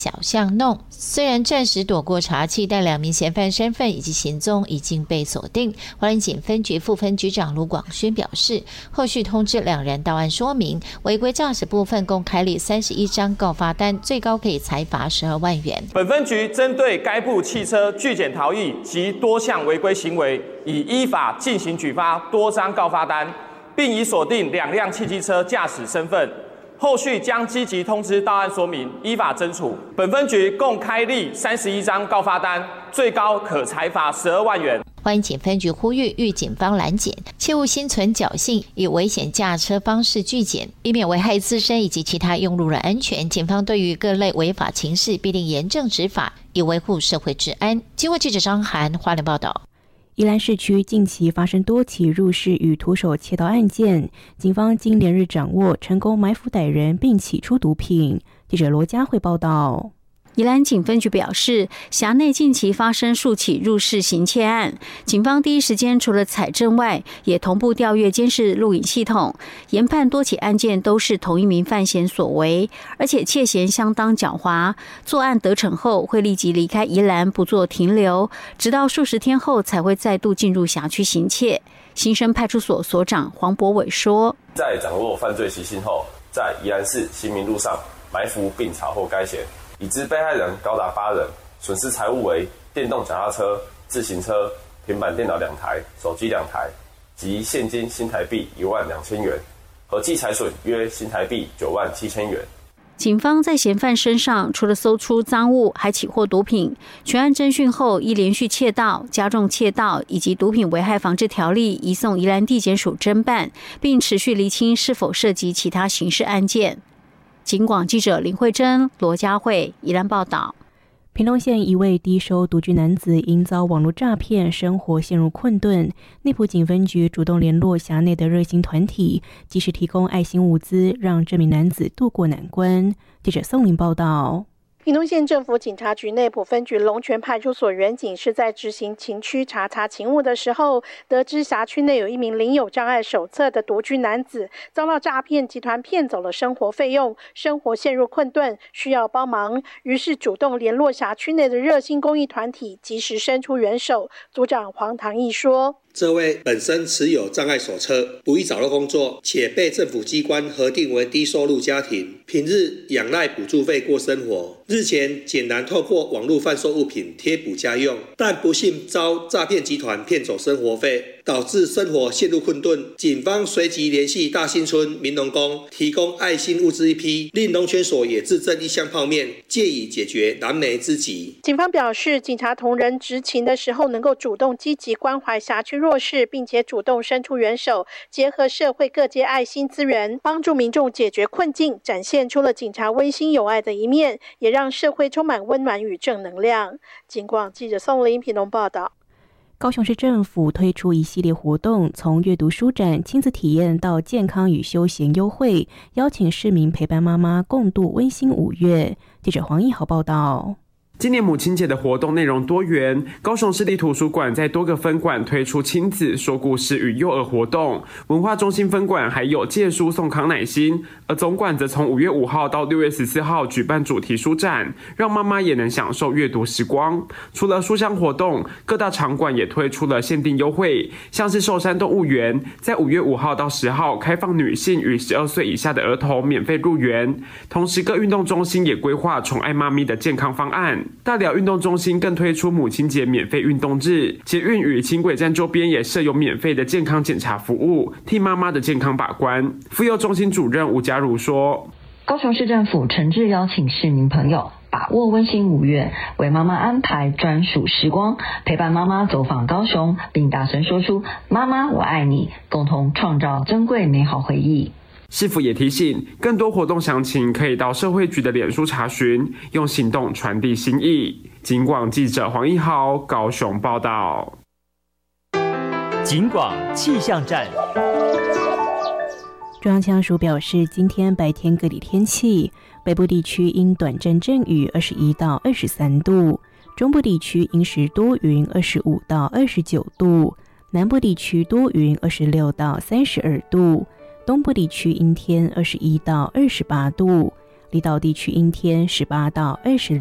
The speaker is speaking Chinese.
小巷弄。虽然暂时躲过查缉，但2名嫌犯身份以及行踪已经被锁定。花莲警分局副分局长卢广轩表示，后续通知2人到案说明，违规驾驶部分共开立31张告发单，最高可以裁罚12万元。 本分局针对该部汽车拒检逃逸及多项违规行为，已依法进行举发多张告发单，并已锁定2辆汽机车驾驶身份。后续将积极通知到案说明，依法侦处。本分局共开立31张告发单，最高可裁罚12万元。 花莲警分局呼吁警方拦检，切勿心存侥幸，以危险驾车方式拒检，以免危害自身以及其他用路人安全。警方对于各类违法情事必定严正执法，以维护社会治安。经过记者张涵花莲报道。 宜兰市区近期发生多起入室与徒手窃盗案件，警方经连日掌握，成功埋伏歹人并起出毒品。记者罗佳慧报道。 宜兰警分局表示，辖内近期发生数起入室行窃案，警方第一时间除了采证外，也同步调阅监视录影系统，研判多起案件都是同一名犯嫌所为，而且窃嫌相当狡猾，作案得逞后会立即离开宜兰，不做停留，直到数十天后才会再度进入辖区行窃。新生派出所所长黄博伟说， 在掌握犯罪习性后，在宜兰市新民路上埋伏并查获该嫌，已知被害人高达8人，损失财物为电动脚踏车、自行车、平板电脑2台、手机2台及现金新台币12000元，合计财损约新台币97000元。 警方在嫌犯身上除了搜出赃物，还起获毒品。全案侦讯后，依连续窃盗、加重窃盗以及毒品危害防治条例移送宜兰地检署侦办，并持续厘清是否涉及其他刑事案件。警广记者林慧珍、罗佳慧宜兰报道。 屏东县一位低收独居男子因遭网络诈骗，生活陷入困顿。内埔警分局主动联络辖内的热心团体，及时提供爱心物资，让这名男子渡过难关。记者宋玲报道。 屏东县政府警察局内埔分局龙泉派出所员警是在执行勤区查勤务的时候，得知辖区内有一名领有障碍手册的独居男子遭到诈骗集团骗走了生活费用，生活陷入困顿，需要帮忙，于是主动联络辖区内的热心公益团体，及时伸出援手。组长黄唐义说， 这位本身持有障碍手册，不易找到工作，且被政府机关核定为低收入家庭，平日仰赖补助费过生活。日前简单透过网络贩售物品贴补家用，但不幸遭诈骗集团骗走生活费，导致生活陷入困顿。警方随即联系大新村民农宫，提供爱心物资一批，令龙泉所也自赠1箱泡面，借以解决燃眉之急。 警方表示，警察同仁执勤的时候能够主动积极关怀辖区弱势，并且主动伸出援手，结合社会各界爱心资源，帮助民众解决困境，展现出了警察温馨有爱的一面，也让社会充满温暖与正能量。警广记者宋玲屏东报道。 高雄市政府推出一系列活动，从阅读书展、亲子体验到健康与休闲优惠，邀请市民陪伴妈妈共度温馨5月。记者黄义豪报道。 今年母亲节的活动内容多元，高雄市立图书馆在多个分馆推出亲子说故事与幼儿活动，文化中心分馆还有借书送康乃馨，而总馆则从5月5号到6月14号举办主题书展，让妈妈也能享受阅读时光。除了书香活动，各大场馆也推出了限定优惠，像是寿山动物园在5月5号到10号开放女性与12岁以下的儿童免费入园，同时各运动中心也规划宠爱妈咪的健康方案。大寮运动中心更推出母亲节免费运动日，捷运与轻轨站周边也设有免费的健康检查服务，替妈妈的健康把关。妇幼中心主任吴嘉如说， 高雄市政府诚挚邀请市民朋友把握温馨5月，为妈妈安排专属时光，陪伴妈妈走访高雄，并大声说出妈妈我爱你，共同创造珍贵美好回忆。 市府也提醒，更多活动详情可以到社会局的脸书查询，用行动传递心意。警广记者黄一豪高雄报道。 警广气象站。 中央气象署表示，今天白天各地天气，北部地区因短暂阵雨21到23度，中部地区因时多云25到29度，南部地区多云26到32度，东部地区阴天21到28度， 离岛地区阴天18到20